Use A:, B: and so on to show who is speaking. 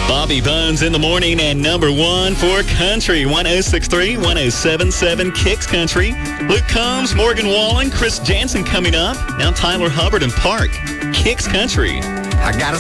A: Bobby Bones in the morning and number one for country. 106.3, 107.7 Kicks Country. Luke Combs, Morgan Wallen, Chris Jansen coming up. Now Tyler Hubbard and Park. Kicks Country.
B: I got a